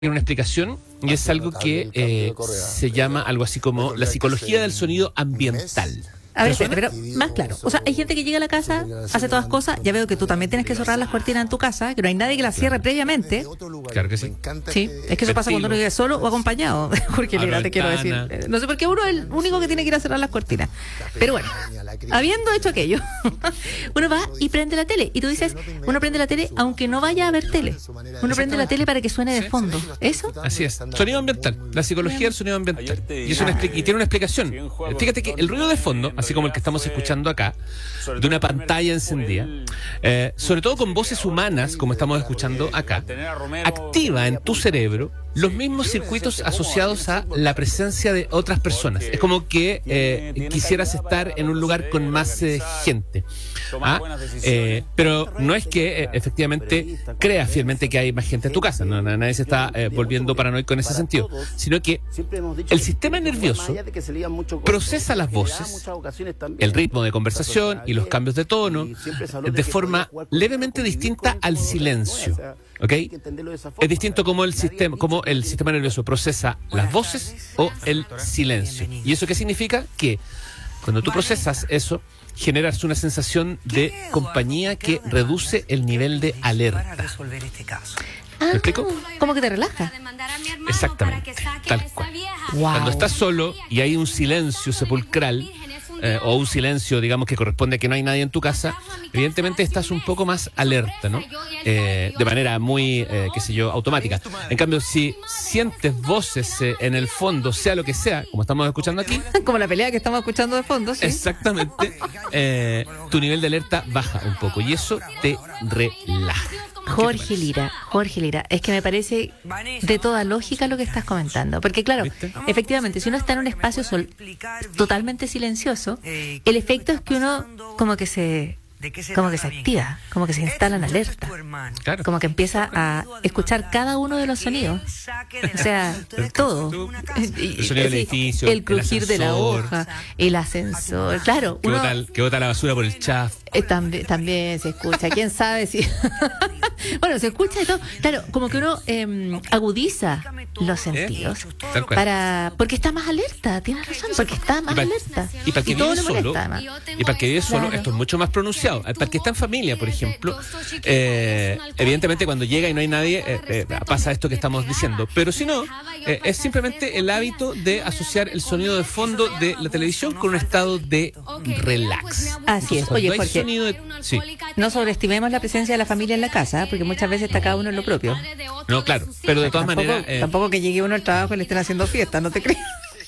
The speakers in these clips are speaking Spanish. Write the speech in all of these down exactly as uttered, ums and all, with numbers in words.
Tiene una explicación y es algo que eh, se llama algo así como la psicología del sonido ambiental. A ver, pero más claro. O sea, hay gente que llega a la casa, hace todas cosas. Ya veo que tú también tienes que cerrar las cortinas en tu casa, que no hay nadie que las cierre previamente. Claro que sí. Sí, es que eso pasa cuando uno vive solo o acompañado. Jorge Lira, te quiero decir. No sé por qué uno es el único que tiene que ir a cerrar las cortinas. Pero bueno, habiendo hecho aquello, uno va y prende la tele. Y tú dices, uno prende la tele aunque no vaya a ver tele. Uno prende la tele para que suene de fondo. ¿Eso? Así es. Sonido ambiental. La psicología del sonido ambiental. Y, es una expli- y tiene una explicación. Fíjate que el ruido de fondo, así como el que estamos escuchando acá, de una pantalla encendida, eh, sobre todo con voces humanas, como estamos escuchando acá, activa en tu cerebro los mismos circuitos asociados a la presencia de otras personas. Es como que eh, quisieras estar en un lugar con más eh, gente. ¿Ah? Eh, pero no es que eh, efectivamente creas fielmente que hay más gente en tu casa. No, nadie se está eh, volviendo paranoico en ese sentido, sino que el sistema nervioso procesa las voces, el ritmo de conversación y los cambios de tono de forma levemente distinta al silencio. ¿Ok? Es distinto como el sistema, como el sistema nervioso procesa las voces o el silencio. ¿Y eso qué significa? Que cuando tú procesas eso, generas una sensación de compañía que reduce el nivel de alerta. Ah, ¿Me explico? Como que te relaja. Exactamente, tal cual. Wow. Cuando estás solo y hay un silencio sepulcral, eh, o un silencio, digamos, que corresponde a que no hay nadie en tu casa, evidentemente estás un poco más alerta, ¿no? Eh, de manera muy, eh, qué sé yo, automática. En cambio, si sientes voces eh, en el fondo, sea lo que sea, como estamos escuchando aquí, Como la pelea que estamos escuchando de fondo, sí. exactamente, eh, tu nivel de alerta baja un poco y eso te relaja. Jorge Lira, Jorge Lira, es que me parece de toda lógica lo que estás comentando. Porque claro, ¿Viste? efectivamente, si uno está en un espacio sol, totalmente silencioso, el efecto es que uno como que se como que se activa, como que se instala en alerta, Claro. como que empieza a escuchar cada uno de los sonidos, o sea, todo, El sonido del edificio, el crujir el de la ascensor. hoja, el ascensor, claro, Que uno bota, que bota la basura por el chaf. eh, también, también se escucha, quién sabe si. Bueno, se escucha de todo. Claro, como que uno eh, agudiza los sentidos. Tal cual. Para, porque está más alerta, tienes razón, porque está más Y para, alerta. y para el que todo vive le molesta, solo, además. y para el que vive solo, Claro. esto es mucho más pronunciado. Para el que está en familia, por ejemplo, eh, evidentemente cuando llega y no hay nadie, eh, eh, pasa esto que estamos diciendo. Pero si no, eh, es simplemente el hábito de asociar el sonido de fondo de la televisión con un estado de relax. Así es. Cuando Oye, hay Jorge, sonido de- sí. no sobreestimemos la presencia de la familia en la casa, porque muchas veces está cada uno en lo propio. No, claro, pero de todas Tampoco, maneras... eh, tampoco que llegue uno al trabajo y le estén haciendo fiesta, no te creas.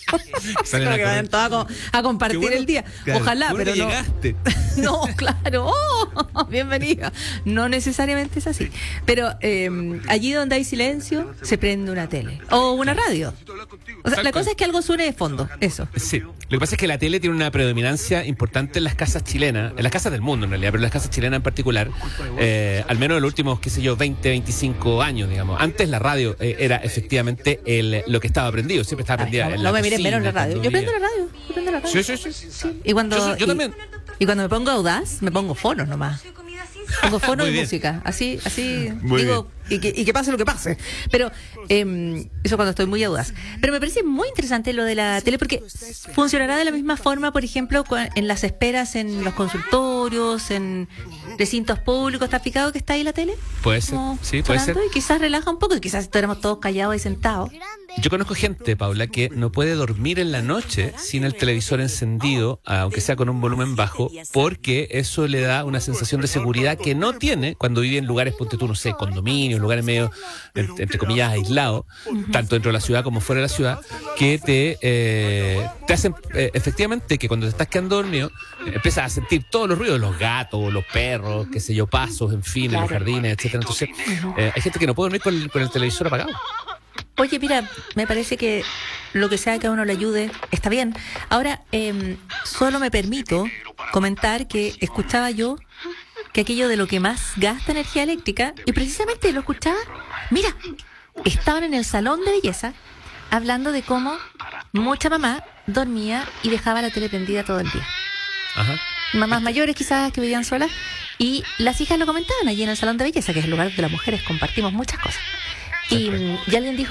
Salen Para a que vayan correr. todos a, co- a compartir Qué bueno, el día. claro, Ojalá, qué bueno pero que no. llegaste. No, claro. Oh, bienvenida. No necesariamente es así. Pero eh, allí donde hay silencio, se prende una tele. O una radio. O sea, Tal la cual. cosa es que algo suene de fondo. Eso. Sí, lo que pasa es que la tele tiene una predominancia importante en las casas chilenas, en las casas del mundo en realidad, pero en las casas chilenas en particular, eh, al menos en los últimos, qué sé yo, veinte, veinticinco años, digamos. Antes la radio eh, era efectivamente el, lo que estaba prendido, siempre estaba Ay, prendida no en no la me miren menos cocina, la radio. cuando Yo prendo vivía. la radio. Yo prendo la radio. Sí, sí, sí. Sí. Y cuando, Yo soy- yo y- también. Y cuando me pongo audaz, me pongo fonos nomás. Pongo fonos Muy y bien. música. Así, así Muy digo, y que, y que pase lo que pase. Pero eh, eso cuando estoy muy audaz. Pero me parece muy interesante lo de la tele porque funcionará de la misma forma, por ejemplo, cua- en las esperas en los consultorios, en recintos públicos. ¿Está fijado que está ahí la tele? Puede ser, Como sí, puede ser. sonando, y quizás relaja un poco, y quizás estaremos todos callados y sentados. Yo conozco gente, Paula, que no puede dormir en la noche sin el televisor encendido, aunque sea con un volumen bajo, porque eso le da una sensación de seguridad que no tiene cuando vive en lugares, ponte tú, no sé, condominios, lugares medio, en- entre comillas, aislados, tanto dentro de la ciudad como fuera de la ciudad, que te, eh, te hacen eh, efectivamente que cuando te estás quedando dormido, eh, empiezas a sentir todos los ruidos, los gatos, los perros, qué sé yo, pasos, en fin, en los jardines, etcétera. Entonces, eh, hay gente que no puede dormir con el, con el televisor apagado. Oye, mira, me parece que lo que sea que a uno le ayude está bien. Ahora, eh, solo me permito comentar que escuchaba yo que aquello de lo que más gasta energía eléctrica, y precisamente lo escuchaba, mira, estaban en el salón de belleza hablando de cómo mucha mamá dormía y dejaba la tele prendida todo el día. Ajá. Mamás mayores quizás que vivían solas, y las hijas lo comentaban allí en el salón de belleza, que es el lugar donde las mujeres compartimos muchas cosas. Y, y alguien dijo